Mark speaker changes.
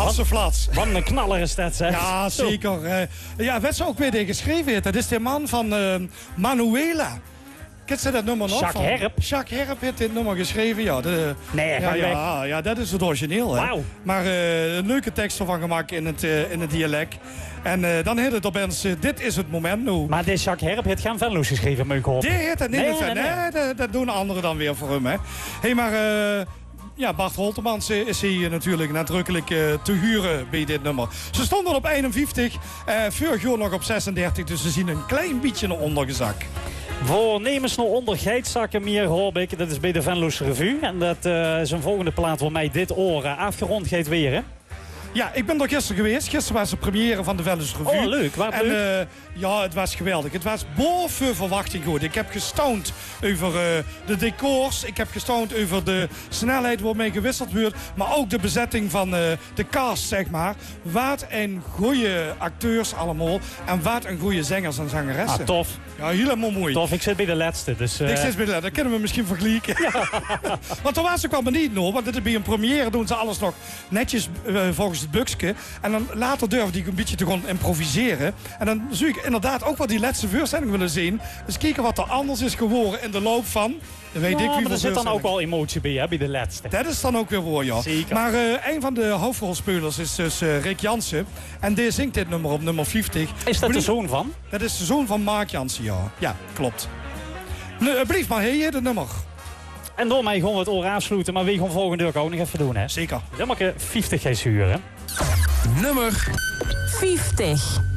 Speaker 1: Hasseflats.
Speaker 2: Wat een knaller is dat, zeg.
Speaker 1: Ja, zeker. Ja, werd ze ook weer geschreven heeft. Dat is de man van Manuela. Kent ze dat nummer nog?
Speaker 2: Jacques Herp?
Speaker 1: Jacques Herp heeft dit nummer geschreven, ja.
Speaker 2: Nee, ga je weg.
Speaker 1: Ja, dat is het origineel. Hè.
Speaker 2: Wauw.
Speaker 1: Maar een leuke tekst ervan gemaakt in het dialect. En dan heet het op eens, dit is het moment nu.
Speaker 2: Maar dit Jacques Herp heeft geen Venlo's geschreven, moet ik hopen.
Speaker 1: Die heet het niet.
Speaker 2: Nee.
Speaker 1: Dat doen anderen dan weer voor hem. Hè. Maar ja, Bart Holtemans is hier natuurlijk nadrukkelijk te huren bij dit nummer. Ze stonden op 51, vorig jaar nog op 36, dus ze zien een klein beetje naar ondergezak.
Speaker 2: Voor nemens nog onder geitzakken meer hoop ik. Dat is bij de Venlo's Revue. En dat is een volgende plaat waar mij dit oor afgerond gaat weer, hè?
Speaker 1: Ja, ik ben er gisteren geweest. Gisteren was de première van de Venlo's Revue.
Speaker 2: Oh, leuk. Wat leuk.
Speaker 1: Ja, het was geweldig. Het was boven verwachting goed. Ik heb gestaunt over de decors. Ik heb gestaunt over de snelheid waarmee gewisseld wordt. Maar ook de bezetting van de cast, zeg maar. Wat een goede acteurs allemaal. En wat een goede zangers en zangeressen.
Speaker 2: Ah, tof.
Speaker 1: Ja, helemaal mooi.
Speaker 2: Tof, ik zit bij de laatste. Dus,
Speaker 1: Ik zit bij de laatste. Dat kunnen we misschien vergelijken. Ja. Want daar was ik wel benieuwd nog. Want dit is bij een première doen ze alles nog netjes volgens het boekje. En dan later durfde ik een beetje te gaan improviseren. En dan zie ik inderdaad ook wel die laatste voorstelling willen zien. Dus kijken wat er anders is geworden in de loop van... Dan weet ik wie
Speaker 2: maar er zit dan ook wel emotie bij, hè, bij de laatste.
Speaker 1: Dat is dan ook weer waar, ja.
Speaker 2: Zeker.
Speaker 1: Maar een van de hoofdrolspelers is dus Rick Jansen. En die zingt dit nummer op nummer 50.
Speaker 2: Is dat de zoon van?
Speaker 1: Dat is de zoon van Mark Jansen, ja. Ja, klopt. Blijf maar hier, het nummer.
Speaker 2: En door mij gaan we het oor afsluiten, maar we gaan volgende week ook nog even doen, hè.
Speaker 1: Zeker.
Speaker 2: Nummer 50 ga je huren.
Speaker 3: Nummer
Speaker 4: 50.